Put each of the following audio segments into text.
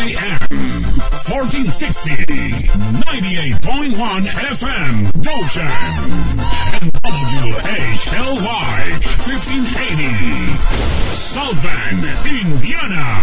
AM 1460, 98.1 FM, Goshen, and WHLY 1580, South Bend, Indiana.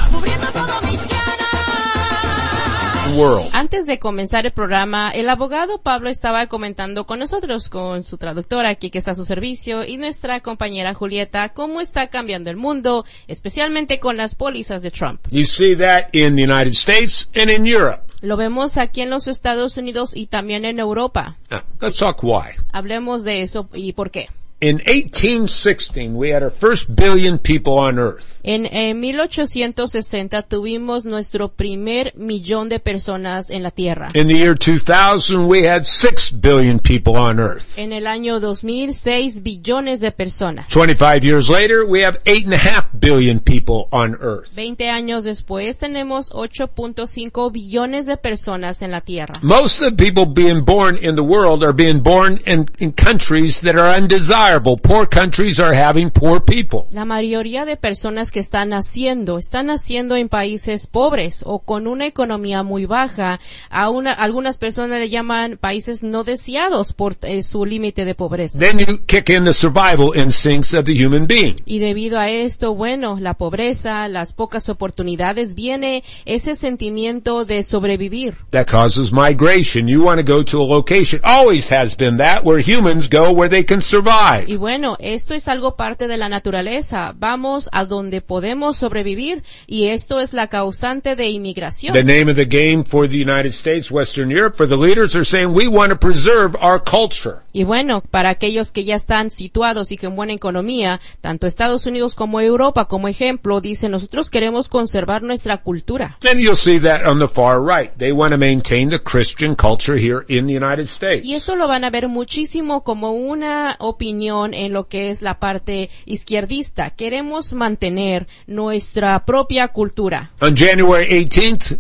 World. Antes de comenzar el programa, el abogado Pablo estaba comentando con nosotros, con su traductora aquí que está a su servicio, y nuestra compañera Julieta, cómo está cambiando el mundo, especialmente con las pólizas de Trump. You see that in the United States and in Europe. Lo vemos aquí en los Estados Unidos y también en Europa. Now, let's talk why. Hablemos de eso y por qué. In 1816, we had our first billion people on Earth. En 1860 tuvimos nuestro primer millón de personas en la Tierra. In the year 2000, we had 6 billion people on Earth. En el año 2000, 6 billones de personas. 25 years later, we have 8.5 billion people on Earth. 20 años después tenemos 8.5 billones de personas en la Tierra. Most of the people being born in the world are being born in countries that are undesirable. Poor countries are having poor people. La mayoría de personas que están naciendo en países pobres o con una economía muy baja. Algunas personas le llaman países no deseados por su límite de pobreza. Then you kick in the survival instincts of the human being. Y debido a esto, bueno, la pobreza, las pocas oportunidades, viene ese sentimiento de sobrevivir. That causes migration. You want to go to a location. Always has been that, where humans go where they can survive. Y bueno, esto es algo parte de la naturaleza. Vamos a donde podemos sobrevivir y esto es la causante de inmigración. The name of the game for the United States, Western Europe, for the leaders are saying we want to preserve our culture. Y bueno, para aquellos que ya están situados y con buena economía, tanto Estados Unidos como Europa, como ejemplo, dicen nosotros queremos conservar nuestra cultura. And you'll see that on the far right. They want to maintain the Christian culture here in the United States. Y esto lo van a ver muchísimo como una opinión en lo que es la parte izquierdista. Queremos mantener nuestra propia cultura. On January 18th,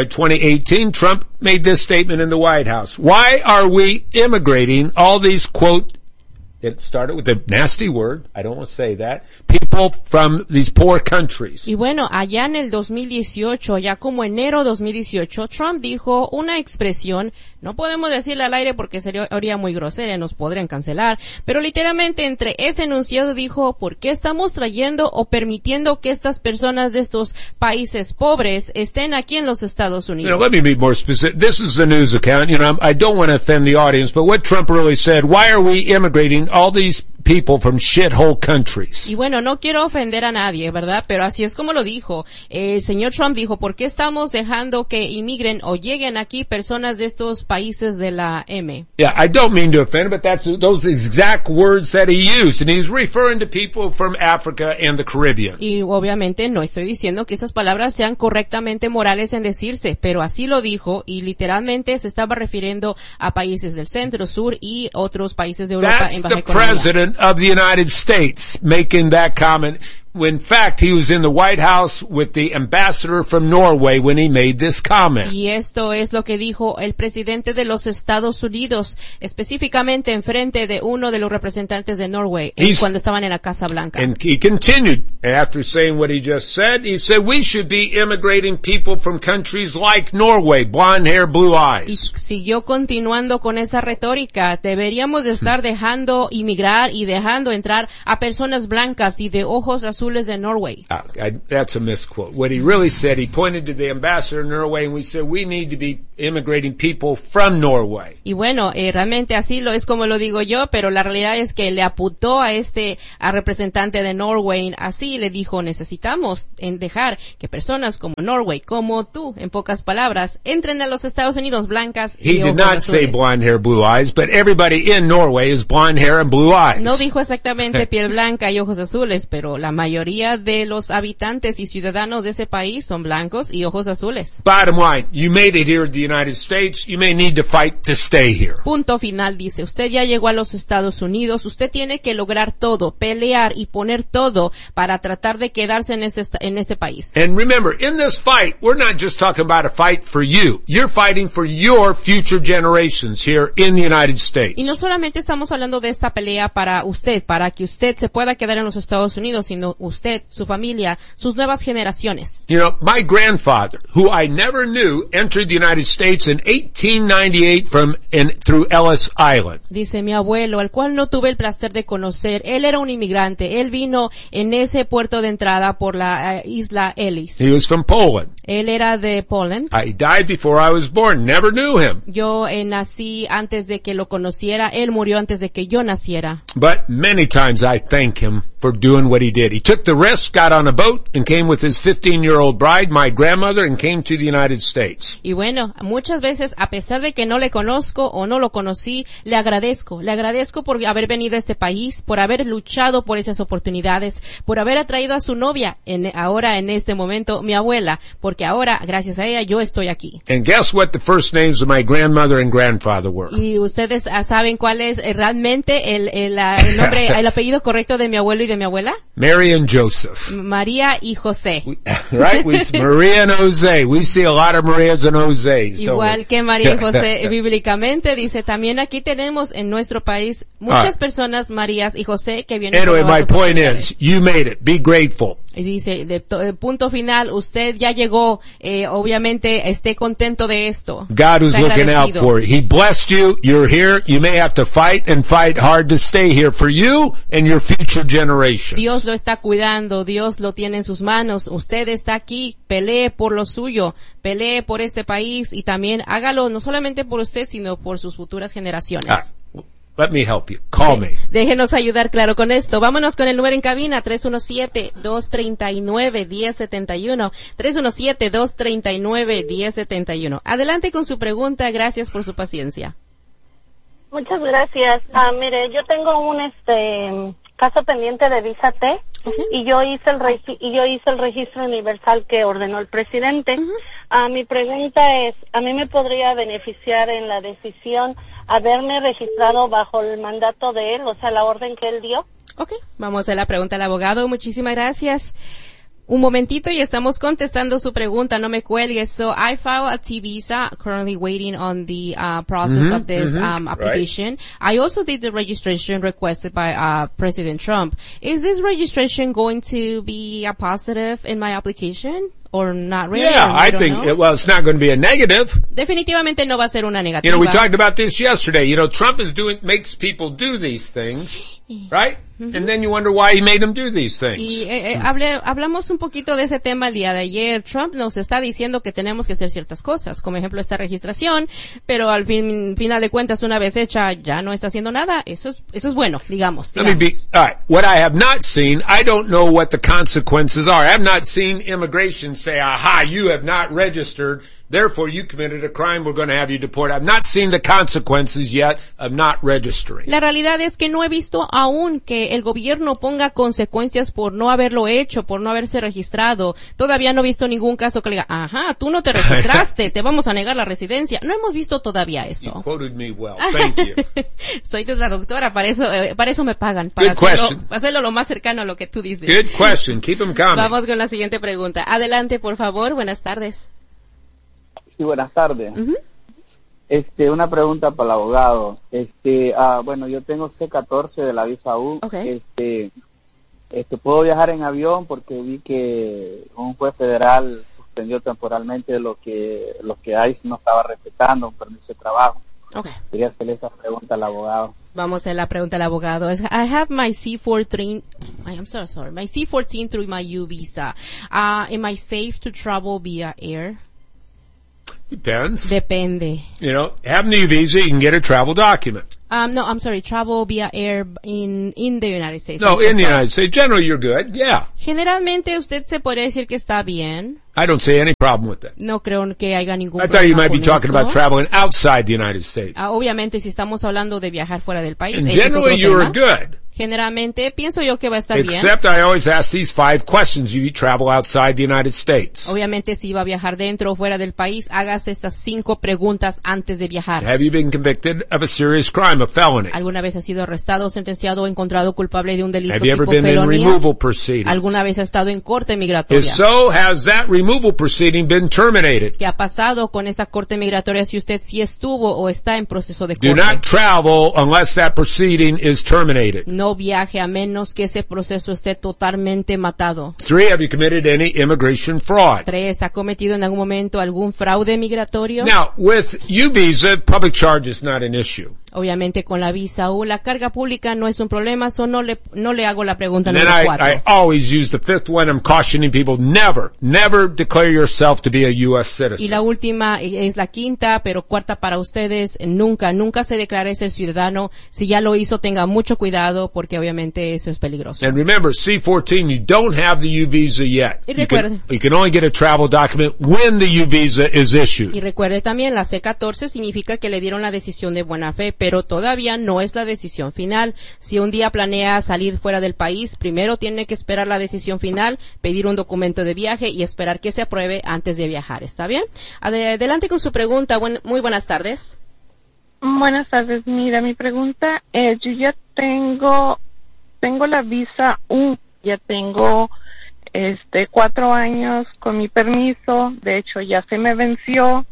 2018, Trump made this statement in the White House. Why are we immigrating all these, quote, it started with a nasty word, I don't want to say that, people from these poor countries. Y bueno, allá en el 2018, ya como enero 2018, Trump dijo una expresión, no podemos decirla al aire porque sería muy grosera, nos podrían cancelar, pero literalmente entre ese enunciado dijo, ¿por qué estamos trayendo o permitiendo que estas personas de estos países pobres estén aquí en los Estados Unidos? Let me be more specific. This is the news account. I don't want to offend the audience, but what Trump really said, why are we immigrating all these people from shithole countries? Y bueno, no quiero ofender a nadie, ¿verdad? Pero así es como lo dijo. El señor Trump dijo, ¿por qué estamos dejando que inmigren o lleguen aquí personas de estos países de la M? Yeah, I don't mean to offend, but those exact words that he used, and he's referring to people from Africa and the Caribbean. Y obviamente no estoy diciendo que esas palabras sean correctamente morales en decirse, pero así lo dijo y literalmente se estaba refiriendo a países del centro, sur y otros países de Europa en baja economía. President of the United States making that comment. In fact, he was in the White House with the ambassador from Norway when he made this comment. Y esto es lo que dijo el presidente de los Estados Unidos, específicamente en frente de uno de los representantes de Norway, cuando estaban en la Casa Blanca. And he continued, after saying what he just said, he said, we should be immigrating people from countries like Norway, blonde hair, blue eyes. Y siguió continuando con esa retórica, deberíamos de estar dejando inmigrar y dejando entrar a personas blancas y de ojos azules de Norway. That's a misquote. What he really said, he pointed to the ambassador in Norway and we said we need to be immigrating people from Norway. Y bueno, realmente así es como lo digo yo, pero la realidad es que le apuntó a representante de Norway, así le dijo, necesitamos dejar que personas como Norway, como tú, en pocas palabras, entren a los Estados Unidos blancas y ojos azules. He did not say blonde hair, blue eyes, but everybody in Norway is blonde hair and blue eyes. No dijo exactamente piel blanca y ojos azules, pero la mayoría de los habitantes y ciudadanos de ese país son blancos y ojos azules. Bottom line, you made it here in the United States, you may need to fight to stay here. Punto final, dice, usted ya llegó a los Estados Unidos, usted tiene que lograr todo, pelear y poner todo para tratar de quedarse en este país. And remember, in this fight, we're not just talking about a fight for you. You're fighting for your future generations here in the United States. Y no solamente estamos hablando de esta pelea para usted, para que usted se pueda quedar en los Estados Unidos, sino usted, su familia, sus nuevas generaciones. You know, my grandfather, who I never knew, entered the United States in 1898 through Ellis Island. Dice mi abuelo, al cual no tuve el placer de conocer, él era un inmigrante, él vino en ese puerto de entrada por la isla Ellis. He was from Poland. Él era de Poland. I died before I was born, never knew him. Yo nací antes de que lo conociera, él murió antes de que yo naciera. But many times I thank him for doing what he did. He took the risk, got on a boat, and came with his 15-year-old bride, my grandmother, and came to the United States. Y bueno, muchas veces, a pesar de que no le conozco o no lo conocí, le agradezco por haber venido a este país, por haber luchado por esas oportunidades, por haber atraído a su novia, ahora en este momento, mi abuela, porque ahora, gracias a ella, yo estoy aquí. And guess what the first names of my grandmother and grandfather were? Y ustedes saben cuál es realmente el nombre, el apellido correcto de mi abuelo y de mi abuela? Mary and Joseph. María y José. Right? Maria and Jose. We see a lot of Marias and Jose's. Igual que María y José, bíblicamente dice, también aquí tenemos en nuestro país muchas personas Marías y José que vienen. Anyway, my point is, you made it. Be grateful. Y dice, punto final, usted ya llegó, obviamente esté contento de esto. God was looking out for you. He blessed you. You're here. You may have to fight and fight hard to stay here for you and your future generations. Dios lo está cuidando, Dios lo tiene en sus manos. Usted está aquí, pelee por lo suyo, pelee por este país y también hágalo no solamente por usted, sino por sus futuras generaciones. Let me help you. Call me. Déjenos ayudar, claro, con esto. Vámonos con el número en cabina, 317-239-1071. 317-239-1071. Adelante con su pregunta. Gracias por su paciencia. Muchas gracias. Mire, yo tengo un caso pendiente de visa T. Y yo hice el registro universal que ordenó el presidente. Mi pregunta es, ¿a mí me podría beneficiar en la decisión haberme registrado bajo el mandato de él, o sea, la orden que él dio? Ok, vamos a la pregunta al abogado. Muchísimas gracias. Un momentito y estamos contestando su pregunta. No me cuelgues. So I filed a T visa, currently waiting on the process of this application. Right. I also did the registration requested by President Trump. Is this registration going to be a positive in my application? Or not really? Yeah, I think, well, it's not going to be a negative. Definitivamente no va a ser una negativa. You know, we talked about this yesterday. You know, Trump makes people do these things, right? And then you wonder why he made them do these things. Y hablamos un poquito de ese tema el día de ayer. Trump nos está diciendo que tenemos que hacer ciertas cosas, como ejemplo esta registración, pero al final de cuentas, una vez hecha, ya no está haciendo nada. Eso es bueno, digamos. Let me be, all right. What I have not seen, I don't know what the consequences are. I have not seen immigration say, aha, you have not registered, therefore you committed a crime, we're going to have you deported. I've not seen the consequences yet of not registering. La realidad es que no he visto aún que el gobierno ponga consecuencias por no haberlo hecho, por no haberse registrado. Todavía no he visto ningún caso que le diga, ajá, tú no te registraste, te vamos a negar la residencia. No hemos visto todavía eso. You quoted me well. Thank you. Soy tu traductora, para eso me pagan, para hacerlo lo más cercano a lo que tú dices. Good question. Keep them coming. Vamos con la siguiente pregunta. Adelante, por favor. Buenas tardes. Sí, buenas tardes. Una pregunta para el abogado. Bueno, yo tengo C14 de la visa U. Okay. Puedo viajar en avión porque vi que un juez federal suspendió temporalmente lo que ICE no estaba respetando, un permiso de trabajo. Okay. Quería hacerle esa pregunta al abogado. Vamos a la pregunta al abogado. I have my C14. I am so sorry. My C14 through my U visa. Am I safe to travel via air? Depends. Depende. You know, have a new visa, you can get a travel document. No, I'm sorry, travel via air in the United States. No, in the United States. Generally, you're good, yeah. Generalmente, usted se puede decir que está bien. I don't see any problem with that. No creo que haya ningún problema. I thought you might be talking about traveling outside the United States. Obviamente, si estamos hablando de viajar fuera del país. And generally, you're good. Generalmente, pienso yo que va a estar bien. Except I always ask these 5 questions. You travel outside the United States. Obviamente, si va a viajar dentro o fuera del país, hagas estas 5 preguntas antes de viajar. Have you been convicted of a serious crime, a felony? ¿Alguna vez ha sido arrestado, sentenciado o encontrado culpable de un delito Have you tipo ever been felonía? in removal proceedings? ¿Alguna vez ha estado en corte migratoria? If so, has that removal proceeding been terminated? ¿Qué ha pasado con esa corte migratoria si usted sí estuvo o está en proceso de Do corte? not travel unless that proceeding is terminated. No viaje a menos que ese proceso esté totalmente matado. 3, have you committed any immigration fraud? 3, ¿ha cometido en algún momento algún fraude migratorio? Now, with U-Visa, public charge is not an issue. Obviamente con la visa U, la carga pública no es un problema, no le hago la pregunta And then número I 4. always use the 5th one. I'm cautioning people, never declare yourself to be a U.S. Y citizen. la última es la 5ª, pero 4ª para ustedes, nunca se declare ser ciudadano. Si ya lo hizo, tenga mucho cuidado porque obviamente eso es peligroso. And remember, C-14, you don't have the U-Visa yet. Y recuerde. You can only get a travel document when the U-Visa is issued. Y recuerde también, la C-14 significa que le dieron la decisión de buena fe, pero todavía no es la decisión final. Si un día planea salir fuera del país, primero tiene que esperar la decisión final, pedir un documento de viaje y esperar que se apruebe antes de viajar. ¿Está bien? Adelante con su pregunta. Muy buenas tardes. Buenas tardes. Mira, mi pregunta es, yo ya tengo la visa U, ya tengo 4 años con mi permiso, de hecho ya se me venció.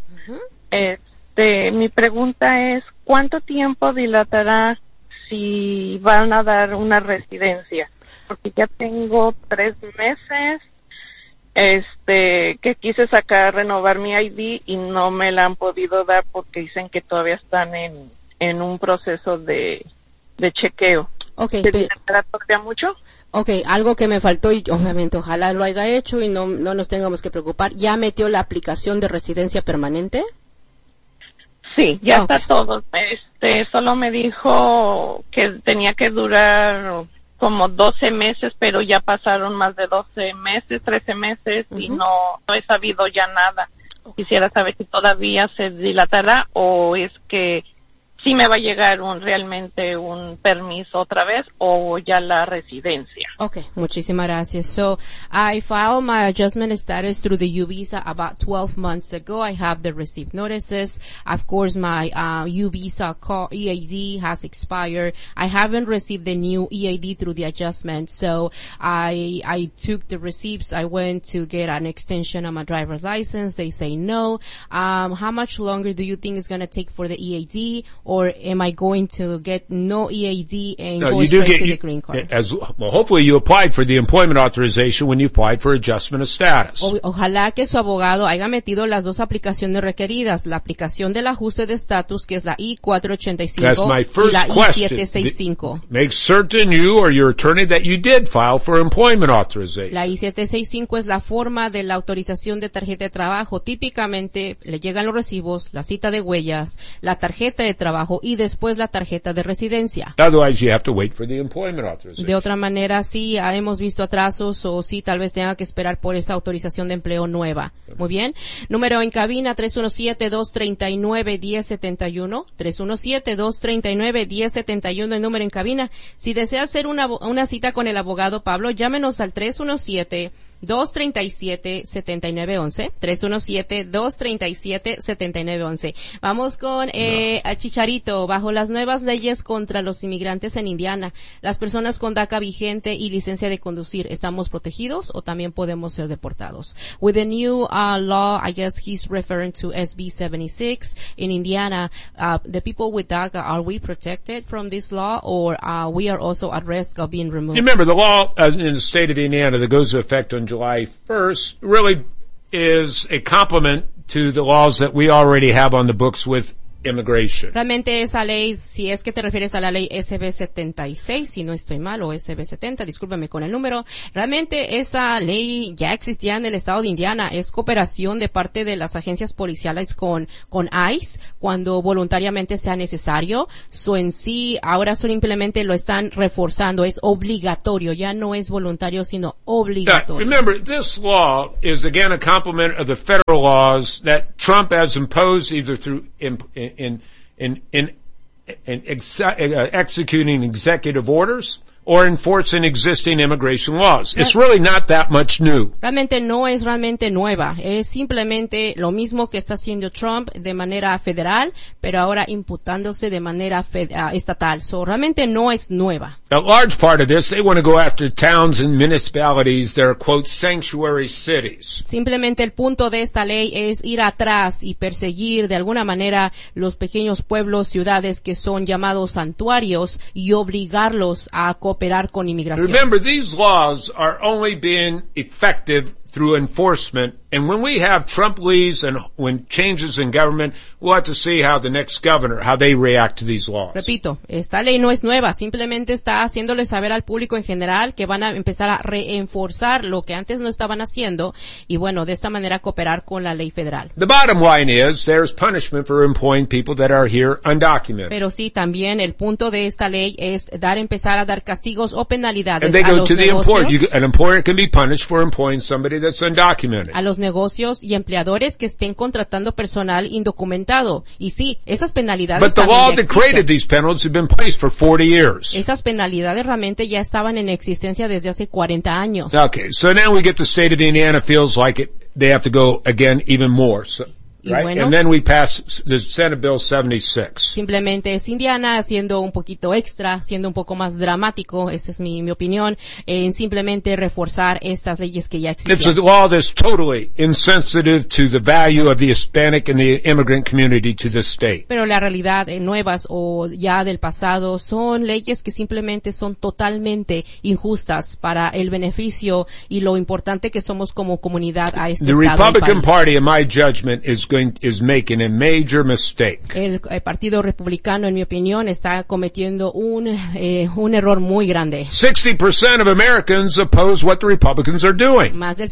Mi pregunta es, ¿cuánto tiempo dilatará si van a dar una residencia? Porque ya tengo 3 meses, que quise renovar mi ID y no me la han podido dar porque dicen que todavía están en un proceso de chequeo. Okay, ¿Se dilatará todavía mucho? Okay, algo que me faltó y obviamente ojalá lo haya hecho y no nos tengamos que preocupar. ¿Ya metió la aplicación de residencia permanente? Sí, ya está todo. Solo me dijo que tenía que durar como 12 meses, pero ya pasaron más de 12 meses, 13 meses y no he sabido ya nada. Quisiera saber si todavía se dilatará o es que sí me va a llegar realmente un permiso otra vez o ya la residencia. Okay, muchísimas gracias. So, I filed my adjustment status through the U-Visa about 12 months ago. I have the received notices. Of course, my U-Visa EAD has expired. I haven't received the new EAD through the adjustment. So, I took the receipts. I went to get an extension on my driver's license. They say no. How much longer do you think it's going to take for the EAD? Or am I going to get no EAD and go straight to the green card? Hopefully you applied for the employment authorization when you applied for adjustment of status. Ojalá que su abogado haya metido las dos aplicaciones requeridas, la aplicación del ajuste de estatus, que es la I-485 y la I-765. Make certain you or your attorney that you did file for employment authorization. La I-765 es la forma de la autorización de tarjeta de trabajo. Típicamente le llegan los recibos, la cita de huellas, la tarjeta de trabajo y después la tarjeta de residencia. Otherwise you have to wait for the employment authorization. De otra manera, sí, hemos visto atrasos o sí, tal vez tenga que esperar por esa autorización de empleo nueva. Muy bien. Número en cabina 317-239-1071. 317-239-1071 el número en cabina. Si desea hacer una cita con el abogado Pablo, llámenos al 317-237-7911. 317-237-7911. Vamos con a Chicharito. Bajo las nuevas leyes contra los inmigrantes en Indiana, las personas con DACA vigente y licencia de conducir, ¿estamos protegidos o también podemos ser deportados? With the new law, I guess he's referring to SB 76 in Indiana. The people with DACA, are we protected from this law or we are also at risk of being removed? Remember, the law in the state of Indiana that goes into effect on July 1st really is a complement to the laws that we already have on the books with immigration. Realmente esa ley, si es que te refieres a la ley SB 76, si no estoy mal, o SB 70, discúlpame con el número, realmente esa ley ya existía en el estado de Indiana, es cooperación de parte de las agencias policiales con ICE, cuando voluntariamente sea necesario, en sí, ahora simplemente lo están reforzando, es obligatorio, ya no es voluntario, sino obligatorio. Remember, this law is again a complement of the federal laws that Trump has imposed either through executing executive orders or enforcing existing immigration laws. It's really not that much new. Realmente no es realmente nueva, es simplemente lo mismo que está haciendo Trump de manera federal, pero ahora imputándose de manera estatal. So, realmente no es nueva. A large part of this, they want to go after towns and municipalities that are, quote, sanctuary cities. Simplemente el punto de esta ley es ir atrás y perseguir de alguna manera los pequeños pueblos, ciudades que son llamados santuarios y obligarlos a cooperar con inmigración. Remember, these laws are only being effective through enforcement. And when we have Trump leaves and when changes in government, we'll have to see how the next governor, how they react to these laws. Repito, esta ley no es nueva, simplemente está haciéndole saber al público en general que van a empezar a reenforzar lo que antes no estaban haciendo y bueno, de esta manera cooperar con la ley federal. The bottom line is there's punishment for employing people that are here undocumented. Pero sí, también el punto de esta ley es empezar a dar castigos o penalidades And they a go los to the negocios. employer. An employer can be punished for employing somebody that's undocumented. A los negocios y empleadores que estén contratando personal indocumentado. Y sí, esas penalidades But the también law ya that existen. created these penalties have been placed for 40 years. Esas penalidades realmente ya estaban en existencia desde hace 40 años. Okay, so now we get the state of Indiana feels like they have to go again even more. So, Y right? bueno, And then we pass the Senate Bill 76. simplemente es Indiana haciendo un poquito extra, siendo un poco más dramático, esa es mi opinión, en simplemente reforzar estas leyes que ya It's a existen. law that's totally insensitive to the value of the Hispanic and the immigrant community to the state. Pero la realidad nuevas o ya del pasado son leyes que simplemente son totalmente injustas para el beneficio y lo importante que somos como comunidad a este The estado y Republican país. Party, in my judgment, is making a major mistake. El Partido Republicano, en mi opinión, está cometiendo un error muy grande. 60% of Americans oppose what the Republicans are doing. Más del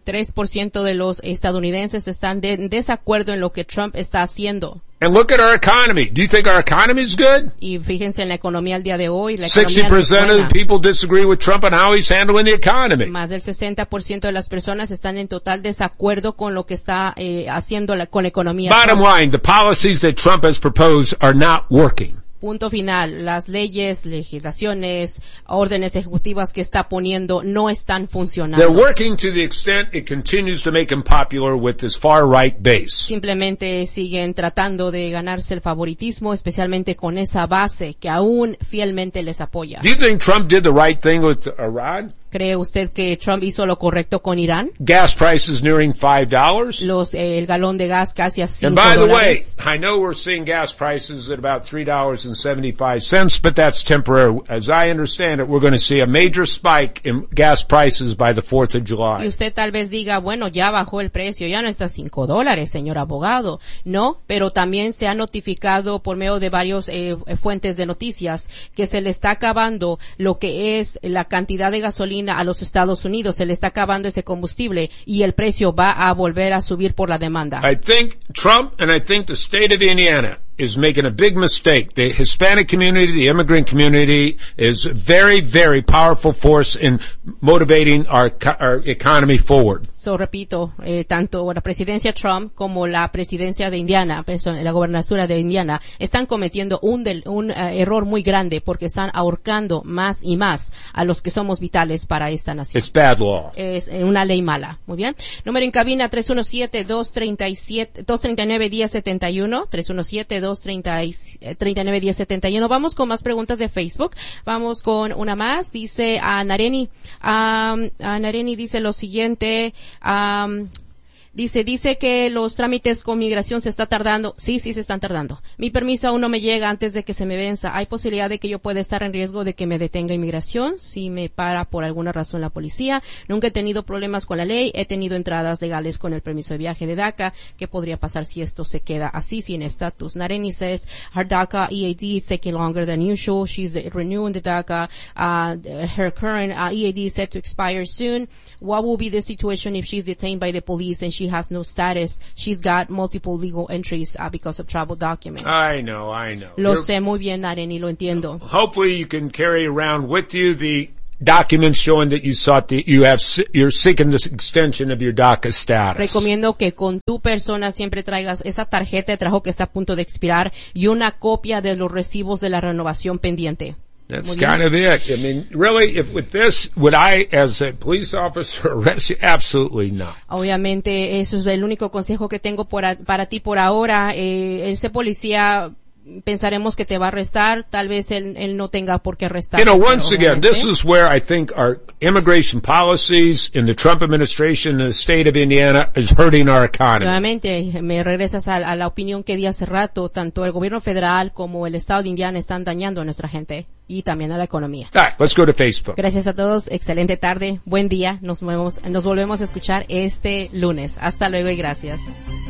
63% de los estadounidenses están en desacuerdo en lo que Trump está haciendo. And look at our economy. Do you think our economy is good? Y fíjense en la economía al día de hoy. La economía no es 60% of buena. the people disagree with Trump on how he's handling the economy. Más del 60% de las personas están en total desacuerdo con lo que está haciendo con la economía. Bottom Trump. line, the policies that Trump has proposed are not working. Punto final. Las leyes, legislaciones, órdenes ejecutivas que está poniendo no están They're funcionando. working to the extent it continues to make him popular with this far-right base. Simplemente siguen tratando de ganarse el favoritismo, especialmente con esa base que aún fielmente les apoya. Do you think Trump did the right thing with Iran? ¿Cree usted que Trump hizo lo correcto con Irán? Gas prices nearing $5. El galón de gas casi a $5. And by the way, I know we're seeing gas prices at about $3.75, but that's temporary. As I understand it, we're going to see a major spike in gas prices by the 4th of Y July. usted tal vez diga, bueno, ya bajó el precio, ya no está $5, señor abogado. No, pero también se ha notificado por medio de varios fuentes de noticias que se le está acabando lo que es la cantidad de gasolina a los Estados Unidos. Se le está acabando ese combustible y el precio va a volver a subir por la demanda. I think Trump and I think the state of Indiana is making a big mistake. The Hispanic community, the immigrant community is a very, very powerful force in motivating our economy forward. So, repito, tanto la presidencia Trump como la presidencia de Indiana, la gobernatura de Indiana, están cometiendo un error muy grande porque están ahorcando más y más a los que somos vitales para esta nación. It's bad law. Es una ley mala. Muy bien. Número en cabina 317-239-1071. 317-239-1071. Vamos con más preguntas de Facebook. Vamos con una más. Dice a Nareni. Nareni dice lo siguiente. Dice que los trámites con migración se está tardando. Sí, se están tardando. Mi permiso aún no me llega antes de que se me venza. Hay posibilidad de que yo pueda estar en riesgo de que me detenga inmigración si me para por alguna razón la policía. Nunca he tenido problemas con la ley. He tenido entradas legales con el permiso de viaje de DACA. ¿Qué podría pasar si esto se queda así sin estatus? Nareni says her DACA EAD is taking longer than usual. She's renewing the DACA. Her current EAD is set to expire soon. What will be the situation if she's detained by the police and she has no status? She's got multiple legal entries because of travel documents. I know. Lo sé muy bien, Nareni, lo entiendo. Hopefully you can carry around with you the documents showing that you're seeking this extension of your DACA status. Recomiendo que con tu persona siempre traigas esa tarjeta de trabajo que está a punto de expirar y una copia de los recibos de la renovación pendiente. That's Muy bien. kind of it. I mean, really, if with this, would I, as a police officer, arrest you? Absolutely not. Obviamente, eso es el único consejo que tengo para ti por ahora. Ese policía, pensaremos que te va a arrestar. Tal vez él no tenga por qué arrestar. You know, once again, this is where I think our immigration policies in the Trump administration in the state of Indiana is hurting our economy. Nuevamente, me regresas a la opinión que di hace rato. Tanto el gobierno federal como el estado de Indiana están dañando a nuestra gente y también a la economía. All right, let's go to Facebook. Gracias a todos. Excelente tarde. Buen día. Nos volvemos a escuchar este lunes. Hasta luego y gracias.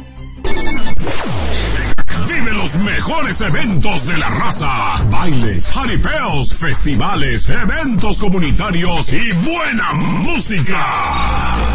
Vive los mejores eventos de la raza. Bailes, jaripeos, festivales, eventos comunitarios y buena música.